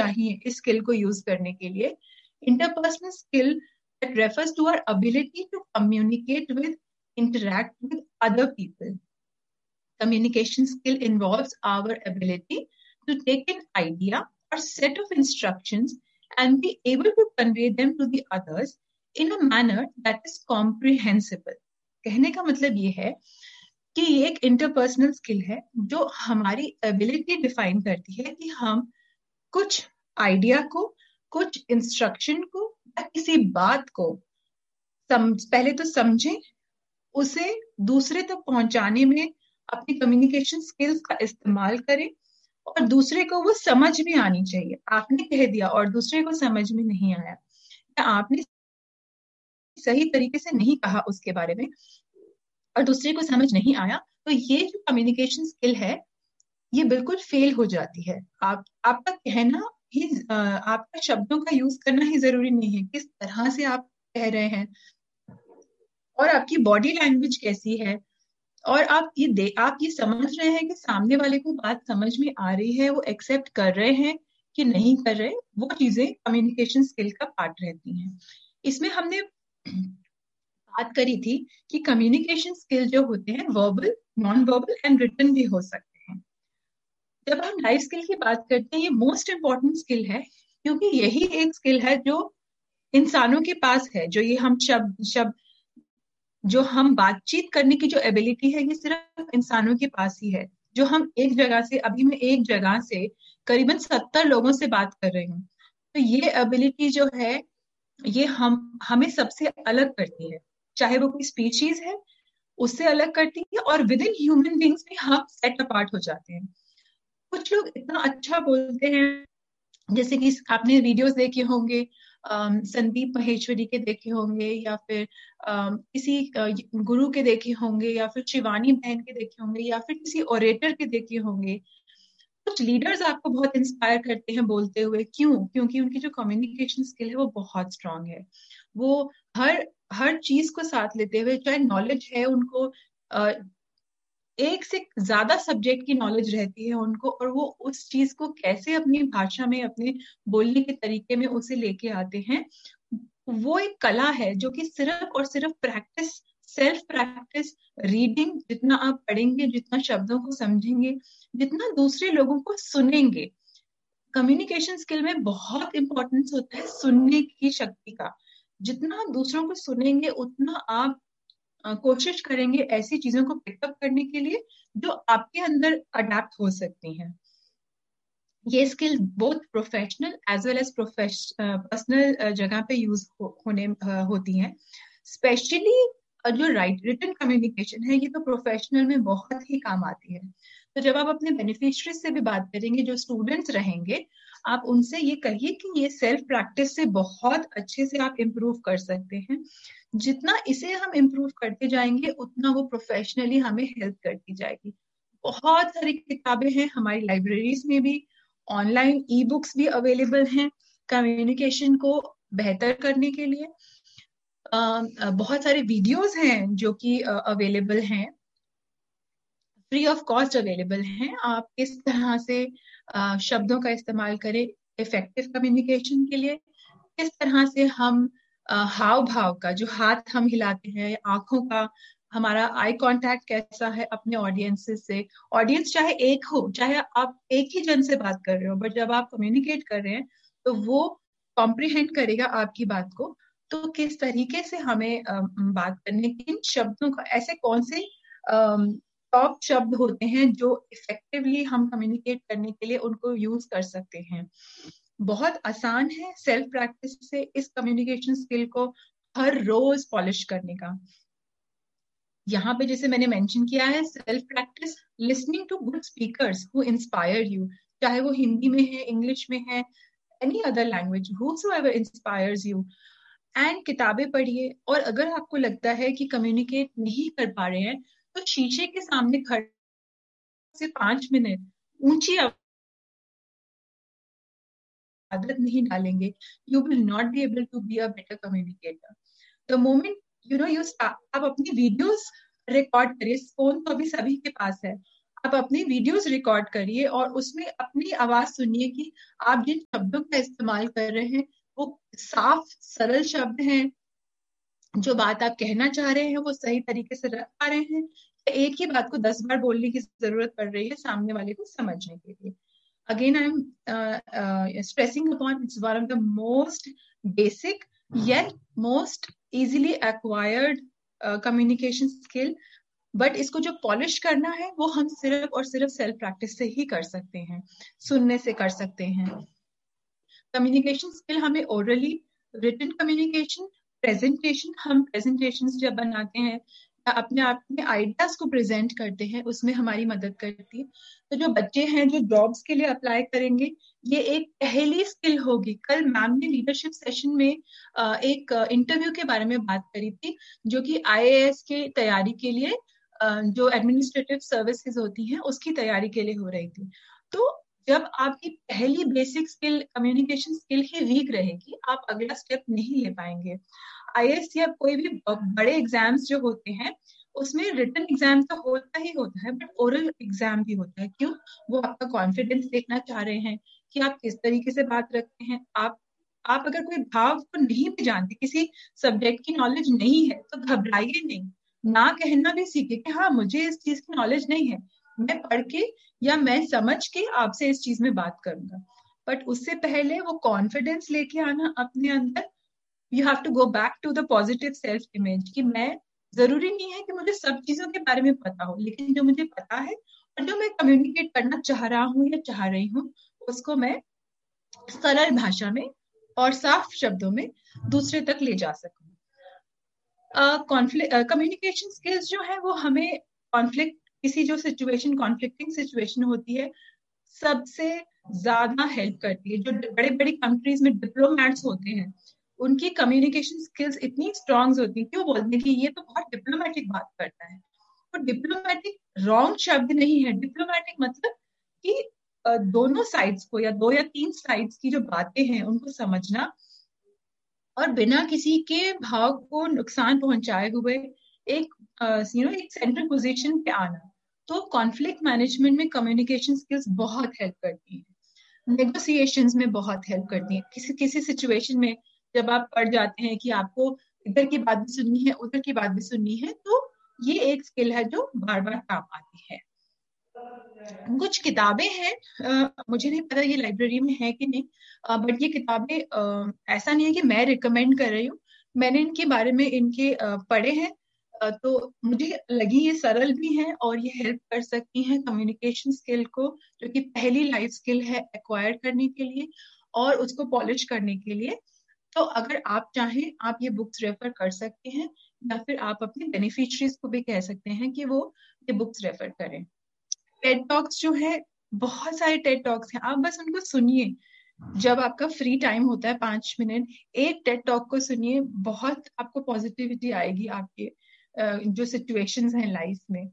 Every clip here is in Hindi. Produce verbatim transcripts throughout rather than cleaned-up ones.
चाहिए इस स्किल को यूज करने के लिए। Interpersonal skill that refers to our ability to communicate with, interact with other people. Communication skill involves our ability to take an idea or set of instructions and be able to convey them to the others in a manner that is comprehensible. कहने का मतलब ये है कि ये एक इंटरपर्सनल स्किल है जो हमारी एबिलिटी डिफाइन करती है कि हम कुछ आइडिया को, कुछ इंस्ट्रक्शन को या किसी बात को सम, पहले तो समझें, उसे दूसरे तक पहुंचाने में अपनी कम्युनिकेशन स्किल्स का इस्तेमाल करें और दूसरे को वो समझ में आनी चाहिए। आपने कह दिया और दूसरे को समझ में नहीं आया या आपने सही तरीके से नहीं कहा उसके बारे में और दूसरे को समझ नहीं आया, तो ये जो कम्युनिकेशन स्किल है ये बिल्कुल फेल हो जाती है। आप आपका कहना ही, आपका शब्दों का यूज करना ही जरूरी नहीं है, किस तरह से आप कह रहे हैं और आपकी बॉडी लैंग्वेज कैसी है और आप ये दे आप ये समझ रहे हैं कि सामने वाले को बात समझ में आ रही है, वो एक्सेप्ट कर रहे हैं कि नहीं कर रहे, वो चीजें कम्युनिकेशन स्किल का पार्ट रहती हैं। इसमें हमने बात करी थी कि कम्युनिकेशन स्किल जो होते हैं verbal, non verbal and written भी हो सकते हैं। जब हम लाइफ स्किल की बात करते हैं ये मोस्ट इंपॉर्टेंट स्किल है क्योंकि यही एक स्किल है जो इंसानों के पास है। जो ये हम शब्द शब्द जो हम बातचीत करने की जो एबिलिटी है ये सिर्फ इंसानों के पास ही है। जो हम एक जगह से, अभी मैं एक जगह से करीबन सत्तर लोगों से बात कर रही हूँ, तो ये एबिलिटी जो है ये हम हमें सबसे अलग करती है। चाहे वो कोई स्पीशीज है उससे अलग करती है और विद इन ह्यूमन बींग्स भी हम सेट अपार्ट हो जाते हैं। कुछ लोग इतना अच्छा बोलते हैं, जैसे कि आपने वीडियोस देखे होंगे, संदीप महेश्वरी के देखे होंगे या फिर किसी गुरु के देखे होंगे या फिर शिवानी बहन के देखे होंगे या फिर किसी ओरेटर के देखे होंगे। कुछ लीडर्स आपको बहुत इंस्पायर करते हैं बोलते हुए। क्यों? क्योंकि उनकी जो कम्युनिकेशन स्किल है वो बहुत स्ट्रांग है। वो हर हर चीज को साथ लेते हुए, चाहे नॉलेज है उनको, एक से ज्यादा सब्जेक्ट की नॉलेज रहती है उनको, और वो उस चीज को कैसे अपनी भाषा में, अपने बोलने के तरीके में उसे लेके आते हैं, वो एक कला है जो कि सिर्फ और सिर्फ प्रैक्टिस, सेल्फ प्रैक्टिस, रीडिंग, जितना आप पढ़ेंगे, जितना शब्दों को समझेंगे, जितना दूसरे लोगों को सुनेंगे। कम्युनिकेशन स्किल में बहुत इंपॉर्टेंस होता है सुनने की शक्ति का। जितना आप दूसरों को सुनेंगे उतना आप कोशिश करेंगे ऐसी चीजों को पिकअप करने के लिए जो आपके अंदर अडेप्ट हो सकती हैं। ये skill both professional as well as personal जगह पे यूज हो, होने होती हैं। स्पेशली जो राइट रिटन कम्युनिकेशन है ये तो प्रोफेशनल में बहुत ही काम आती है। तो जब आप अपने बेनिफिशियरीज से भी बात करेंगे, जो स्टूडेंट्स रहेंगे, आप उनसे ये कहिए कि ये सेल्फ प्रैक्टिस से बहुत अच्छे से आप इम्प्रूव कर सकते हैं। जितना इसे हम इम्प्रूव करते जाएंगे उतना वो प्रोफेशनली हमें हेल्प करती जाएगी। बहुत सारी किताबें हैं हमारी लाइब्रेरीज में भी, ऑनलाइन ई बुक्स भी अवेलेबल हैं कम्युनिकेशन को बेहतर करने के लिए। uh, बहुत सारे वीडियोस हैं जो कि अवेलेबल हैं, फ्री ऑफ कॉस्ट अवेलेबल हैं। आप किस तरह से uh, शब्दों का इस्तेमाल करें इफेक्टिव कम्युनिकेशन के लिए, किस तरह से हम हाव भाव का, जो हाथ हम हिलाते हैं, आंखों का हमारा आई कांटेक्ट कैसा है अपने ऑडियंसेस से। ऑडियंस चाहे एक हो, चाहे आप एक ही जन से बात कर रहे हो, बट जब आप कम्युनिकेट कर रहे हैं तो वो कॉम्प्रिहेंड करेगा आपकी बात को। तो किस तरीके से हमें बात करने के, इन शब्दों का, ऐसे कौन से टॉप शब्द होते हैं जो इफेक्टिवली हम कम्युनिकेट करने के लिए उनको यूज कर सकते हैं। बहुत आसान है सेल्फ प्रैक्टिस से इस कम्युनिकेशन स्किल को हर रोज पॉलिश करने का। यहाँ पे जैसे मैंने मेंशन किया है, self practice listening to good speakers who inspire you, चाहे वो हिंदी में है, इंग्लिश में है, any other language, whosoever inspires you, and किताबें पढ़िए। और अगर आपको लगता है कि कम्युनिकेट नहीं कर पा रहे हैं तो शीशे के सामने खड़े से पांच मिनट ऊंची आदत नहीं डालेंगे, you will not be able to be a better communicator. The moment you know you start, आप अपनी वीडियोस रिकॉर्ड करिए, फोन तो अभी सभी के पास है, आप अपनी वीडियोस रिकॉर्ड करिए और उसमें अपनी आवाज सुनिए कि आप जिन शब्दों का इस्तेमाल कर रहे हैं वो साफ सरल शब्द हैं, जो बात आप कहना चाह रहे हैं वो सही तरीके से रख पा रहे हैं, एक ही बात को दस बार बोलने की जरूरत पड़ रही है सामने वाले को समझने के लिए. Again, I'm uh, uh, stressing upon it's one of the most basic yet most easily acquired uh, communication skill. But इसको जो पॉलिश करना है वो हम सिर्फ और सिर्फ सेल्फ प्रैक्टिस से ही कर सकते हैं, सुनने से कर सकते हैं. कम्युनिकेशन स्किल हमें ओरली, रिटन कम्युनिकेशन, प्रेजेंटेशन, हम प्रेजेंटेशंस जब बनाते हैं या अपने आप में आइडियाज को प्रेजेंट करते हैं उसमें हमारी मदद करती है. तो जो बच्चे हैं जो जॉब्स के लिए अप्लाई करेंगे, ये एक पहली स्किल होगी. कल मैम ने लीडरशिप सेशन में एक इंटरव्यू के बारे में बात करी थी जो कि आई ए एस की तैयारी के लिए, जो एडमिनिस्ट्रेटिव सर्विसेज होती हैं उसकी तैयारी के लिए हो रही थी. तो जब आपकी पहली बेसिक स्किल कम्युनिकेशन स्किल ही वीक रहेगी, आप अगला स्टेप नहीं ले पाएंगे. आई ए एस या कोई भी बड़े एग्जाम्स जो होते हैं उसमें रिटन एग्जाम तो होता ही होता है, बट ओरल एग्जाम भी होता है. क्यों? वो आपका कॉन्फिडेंस देखना चाह रहे हैं कि आप किस तरीके से बात रखते हैं. आप आप अगर कोई भाव को नहीं भी जानते, किसी सब्जेक्ट की नॉलेज नहीं है, तो घबराइए नहीं. ना कहना भी सीखे कि हाँ मुझे इस चीज की नॉलेज नहीं है, मैं पढ़ के या मैं समझ के आपसे इस चीज में बात करूंगा. बट उससे पहले वो कॉन्फिडेंस लेके आना अपने अंदर. You have to go back to the positive self image कि मैं, जरूरी नहीं है कि मुझे सब चीजों के बारे में पता हो, लेकिन जो मुझे पता है और जो मैं कम्युनिकेट करना चाह रहा हूँ या चाह रही हूँ उसको मैं सरल भाषा में और साफ शब्दों में दूसरे तक ले जा सकूं. कॉन्फ्लिक्ट कम्युनिकेशन स्किल्स जो है वो हमें कॉन्फ्लिक्ट, किसी जो सिचुएशन, कॉन्फ्लिक्टिंग सिचुएशन होती है, सबसे ज्यादा हेल्प करती है. जो बड़े बड़ी कंट्रीज में डिप्लोमेट्स होते हैं उनकी कम्युनिकेशन स्किल्स इतनी स्ट्रॉन्ग होती है कि वो बोलते हैं कि ये तो बहुत डिप्लोमेटिक बात करता है. तो डिप्लोमेटिक रॉन्ग शब्द नहीं है. डिप्लोमेटिक मतलब कि दोनों साइड्स को या दो या तीन साइड्स की जो बातें हैं उनको समझना और बिना किसी के भाव को नुकसान पहुंचाए हुए एक यू नो एक सेंट्रल पोजीशन पे आना. तो कॉन्फ्लिक्ट मैनेजमेंट में कम्युनिकेशन स्किल्स बहुत हेल्प करती है, नेगोशिएशंस में बहुत हेल्प करती है. किसी किसी सिचुएशन में जब आप पढ़ जाते हैं कि आपको इधर की बात भी सुननी है, उधर की बात भी सुननी है, तो ये एक स्किल है जो बार बार काम आती है. कुछ किताबें हैं, आ, मुझे नहीं पता ये लाइब्रेरी में है कि नहीं, बट ये किताबें आ, ऐसा नहीं है कि मैं रिकमेंड कर रही हूँ, मैंने इनके बारे में इनके आ, पढ़े हैं, आ, तो मुझे लगी ये सरल भी हैं और ये हेल्प कर सकती हैं कम्युनिकेशन स्किल को, जो कि पहली लाइफ स्किल है एक्वायर करने के लिए और उसको पॉलिश करने के लिए. तो अगर आप चाहें आप ये बुक्स रेफर कर सकते हैं या फिर आप अपने बेनिफिशरीज को भी कह सकते हैं कि वो ये बुक्स रेफर करें. टेड टॉक्स जो है, बहुत सारे टेड टॉक्स हैं, आप बस उनको सुनिए. जब आपका फ्री टाइम होता है पांच मिनट एक टेड टॉक को सुनिए, बहुत आपको पॉजिटिविटी आएगी. आपके जो सिचुएशंस हैं लाइफ में,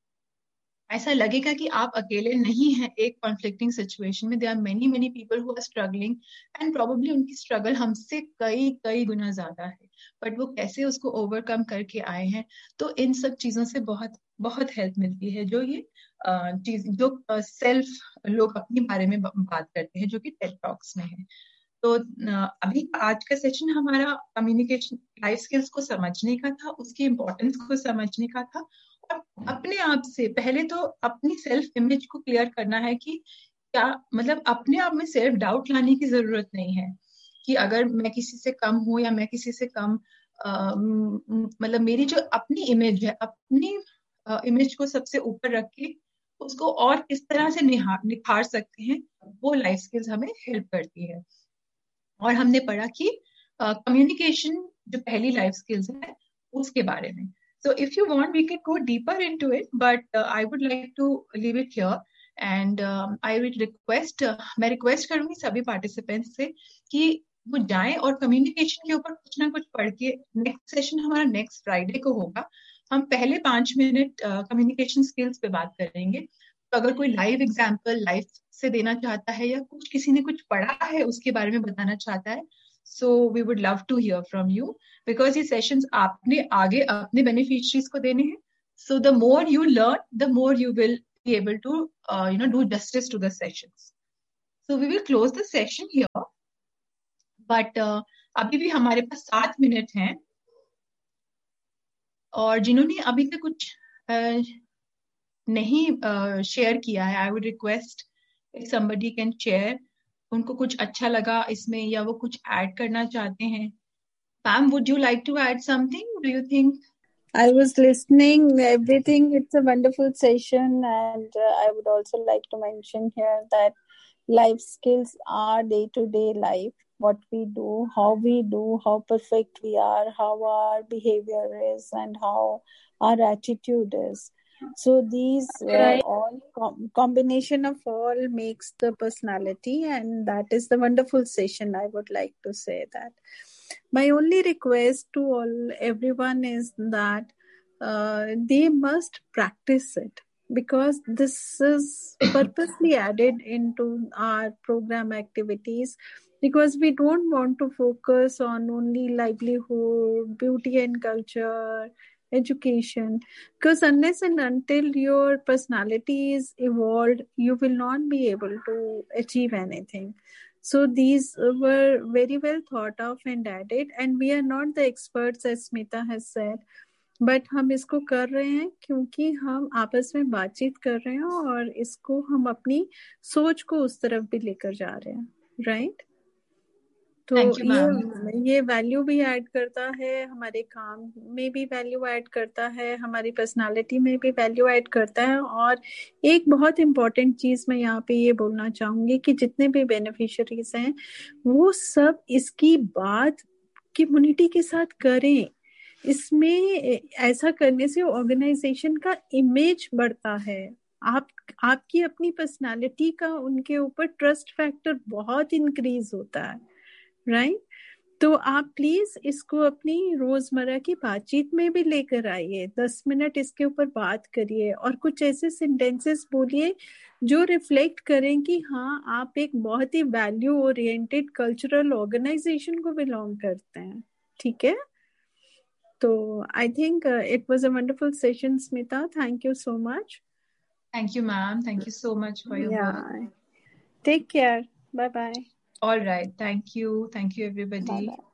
ऐसा लगेगा कि आप अकेले नहीं हैं एक कॉन्फ्लिक्टिंग सिचुएशन में. There are many many people who are struggling and probably उनकी स्ट्रगल हमसे कई कई गुना ज्यादा है, बट वो कैसे उसको ओवरकम करके आए हैं. तो इन सब चीजों से बहुत बहुत हेल्प मिलती है, जो ये चीज जो सेल्फ लोग अपने बारे में बात करते हैं जो कि टेड टॉक्स में है. तो अभी आज का सेशन हमारा कम्युनिकेशन लाइफ स्किल्स को समझने का था, उसकी इम्पोर्टेंस को समझने का था, और अपने आप से पहले तो अपनी सेल्फ इमेज को क्लियर करना है कि क्या, मतलब अपने आप में सेल्फ डाउट लाने की जरूरत नहीं है कि अगर मैं किसी से कम हूं या मैं किसी से कम, आ, मतलब मेरी जो अपनी इमेज है, अपनी इमेज को सबसे ऊपर रख के उसको और किस तरह से निहार निखार सकते हैं, वो लाइफ स्किल्स हमें हेल्प करती है. और हमने पढ़ा कि कम्युनिकेशन uh, जो पहली लाइफ स्किल्स है उसके बारे में. So if you want, we can go deeper into it, but uh, I would like to leave it here. And um, I would request, uh, मैं रिक्वेस्ट करूंगी सभी पार्टिसिपेंट्स से कि वो जाएं और कम्युनिकेशन के ऊपर कुछ ना कुछ पढ़ के. नेक्स्ट सेशन हमारा नेक्स्ट फ्राइडे को होगा. हम पहले पांच मिनट कम्युनिकेशन स्किल्स पे बात करेंगे. तो अगर कोई लाइव एग्जाम्पल लाइफ से देना चाहता है या कुछ किसी ने कुछ पढ़ा है उसके बारे में बताना चाहता है, so we would love to here from you, because ये सेशंस आपने आगे अपने बेनिफिशरीज को देने हैं. So the more you learn, the more you will be able to uh, you know do justice to the sessions. So we will close the session here, but uh, अभी भी हमारे पास सात मिनट हैं, और जिन्होंने अभी तक कुछ uh, नहीं शेयर uh, किया है, I would request if somebody can share, उनको कुछ अच्छा लगा इसमें या वो कुछ ऐड करना चाहते हैं. Pam, would you like to add something? Do you think? I was listening everything. It's a wonderful session, and uh, I would also like to mention here that life skills are day-to-day life. What we do, how we do, how perfect we are, how our behavior is, and how our attitude is. So these uh, all com- combination of all makes the personality, and that is the wonderful session. I would like to say that. My only request to all everyone is that uh, they must practice it, because this is purposely added into our program activities, because we don't want to focus on only livelihood, beauty and culture, education, because unless and until your personality is evolved, you will not be able to achieve anything. So these were very well thought of and added, and we are not the experts, as Smita has said, but हम इसको कर रहे हैं क्योंकि हम आपस में बातचीत कर रहे हैं और इसको हम अपनी सोच को उस तरफ भी लेकर जा रहे हैं, राइट? तो ये ये वैल्यू भी ऐड करता है, हमारे काम में भी वैल्यू ऐड करता है, हमारी पर्सनालिटी में भी वैल्यू ऐड करता है. और एक बहुत इम्पोर्टेंट चीज मैं यहाँ पे ये बोलना चाहूंगी कि जितने भी बेनिफिशियरीज हैं वो सब इसकी बात कम्युनिटी के साथ करें. इसमें ऐसा करने से ऑर्गेनाइजेशन का इमेज बढ़ता है, आप आपकी अपनी पर्सनालिटी का उनके ऊपर ट्रस्ट फैक्टर बहुत इंक्रीज होता है, राइट right? तो आप प्लीज इसको अपनी रोजमर्रा की बातचीत में भी लेकर आइए, दस मिनट इसके ऊपर बात करिए और कुछ ऐसे सेंटेंसेस बोलिए जो रिफ्लेक्ट करें कि हाँ आप एक बहुत ही वैल्यू ओरिएंटेड कल्चरल ऑर्गेनाइजेशन को बिलोंग करते हैं, ठीक है? तो I think it was a wonderful session. Smita, thank you so much. Thank you, ma'am. Thank you so much for your yeah. work. Take care. Bye bye. All right. Thank you. Thank you, everybody. Bye-bye.